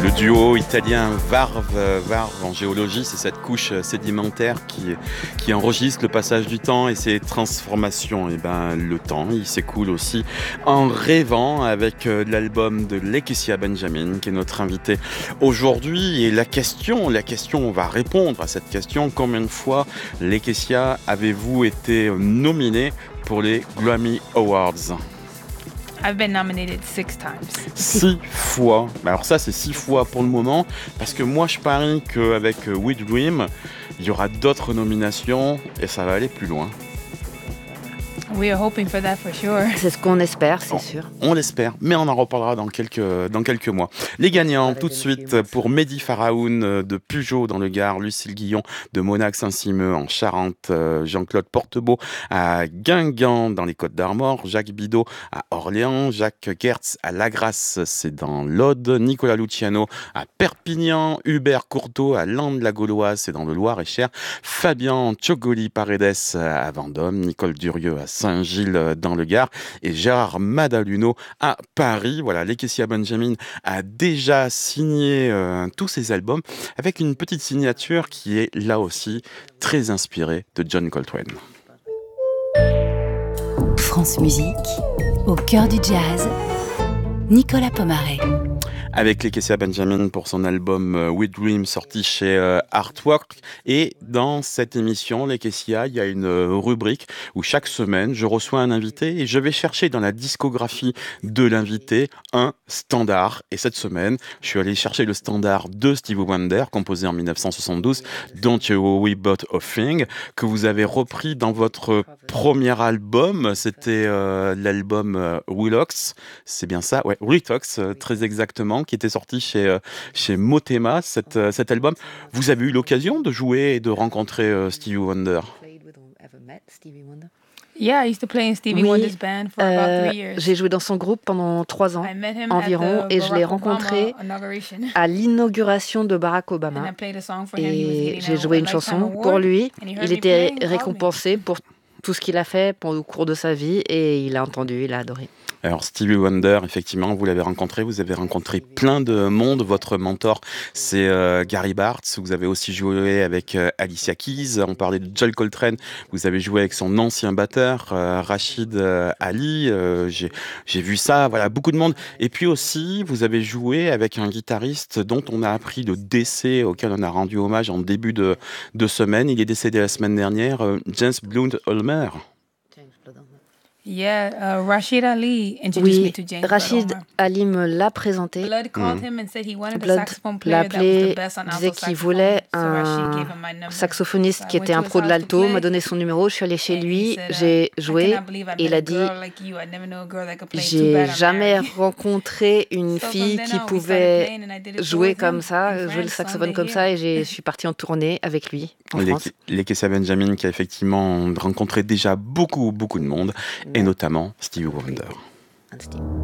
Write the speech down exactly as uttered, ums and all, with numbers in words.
Le duo italien Varve, Varve en géologie, c'est cette couche sédimentaire qui, qui enregistre le passage du temps et ses transformations. Et ben, le temps, il s'écoule aussi en rêvant avec l'album de Lakecia Benjamin, qui est notre invité aujourd'hui. Et la question, la question, on va répondre à cette question. Combien de fois, Lakecia, avez-vous été nominé pour les Grammy Awards? I've been nominated six times. Six fois. Alors ça, c'est six fois pour le moment, parce que moi, je parie qu'avec We Dream, il y aura d'autres nominations et ça va aller plus loin. We are hoping for that for sure. C'est ce qu'on espère, c'est on, sûr. On l'espère, mais on en reparlera dans quelques, dans quelques mois. Les gagnants, tout de suite, pour Mehdi Faraoun de Pugeot dans le Gard, Lucille Guillon de Monac-Saint-Simeux en Charente, Jean-Claude Portebeau à Guingamp dans les Côtes-d'Armor, Jacques Bidot à Orléans, Jacques Gertz à Lagrasse, c'est dans l'Aude, Nicolas Luciano à Perpignan, Hubert Courteau à Landes-la-Gauloise, c'est dans le Loir-et-Cher, Fabien Tchogoli-Paredes à Vendôme, Nicole Durieux à Saint-Gilles dans le Gard et Gérard Madaluno à Paris. Voilà, Lakecia Benjamin a déjà signé euh, tous ses albums avec une petite signature qui est là aussi très inspirée de John Coltrane. France Musique, au cœur du jazz, Nicolas Pomaré. Avec Lakecia Benjamin pour son album euh, We Dream sorti chez euh, Artwork. Et dans cette émission, Lakecia, il y a une euh, rubrique où chaque semaine, je reçois un invité et je vais chercher dans la discographie de l'invité un standard. Et cette semaine, je suis allé chercher le standard de Stevie Wonder, composé en dix-neuf cent soixante-douze, Don't You Worry About a Thing, que vous avez repris dans votre premier album. C'était euh, l'album euh, Willox, c'est bien ça, ouais, Retox, euh, très exactement, qui était sorti chez, euh, chez Motema, cet, euh, cet album. Vous avez eu l'occasion de jouer et de rencontrer euh, Stevie Wonder? Yeah, I used to play in Stevie Oui, Wonder's band for euh, about three years. j'ai joué dans son groupe pendant trois ans I met him environ at the et je l'ai Barack rencontré Obama inauguration. à l'inauguration de Barack And I Obama played a song for him. He was et getting j'ai a- joué a une Lifetime chanson Award, pour lui. and he heard Il me était playing, he called me. récompensé pour tout ce qu'il a fait pour- au cours de sa vie et il a entendu, il a adoré. Alors Stevie Wonder, effectivement, vous l'avez rencontré, vous avez rencontré plein de monde. Votre mentor, c'est euh, Gary Bartz. Vous avez aussi joué avec euh, Alicia Keys. On parlait de John Coltrane. Vous avez joué avec son ancien batteur, euh, Rachid euh, Ali. Euh, j'ai, j'ai vu ça, voilà, beaucoup de monde. Et puis aussi, vous avez joué avec un guitariste dont on a appris le décès, auquel on a rendu hommage en début de, de semaine. Il est décédé la semaine dernière, euh, James Blunt Ulmer. Yeah, uh, Rashid Ali introduced me Oui, to James Rachid Blood Ulmer. Ali me l'a présenté. Blood called him and said he wanted a Blood saxophone l'a player that was the appelé, best on alto disait qu'il saxophone. voulait So Rashid un gave him my number. saxophoniste So I qui went était to un his pro de house to l'alto, play, m'a donné son numéro, je suis allée chez and he lui, said, uh, j'ai I joué cannot believe I et il met a a dit girl like you. I never knew a girl that could play too j'ai bad. I'm jamais married. rencontré une So from fille then qui on, we started pouvait playing and I did it jouer towards him comme ça, in jouer le France, saxophone Sunday comme here. ça et j'ai- je suis partie en tournée avec lui en France. Lakecia Benjamin qui a effectivement rencontré déjà beaucoup, beaucoup de monde, et notamment Stevie Wonder. And Steve.